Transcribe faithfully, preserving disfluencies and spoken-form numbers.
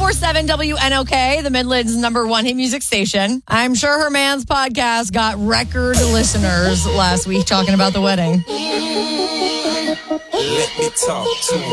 four seven W N O K, the Midland's number one hit music station. I'm sure her man's podcast got record listeners last week talking about the wedding. Let me talk to